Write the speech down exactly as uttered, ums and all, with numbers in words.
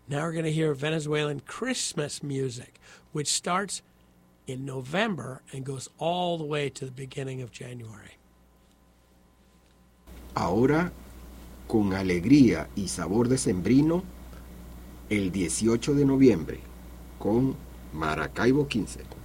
Now we're going to hear Venezuelan Christmas music, which starts in November and goes all the way to the beginning of January. Ahora, con alegría y sabor decembrino, el dieciocho de noviembre, con Maracaibo quince.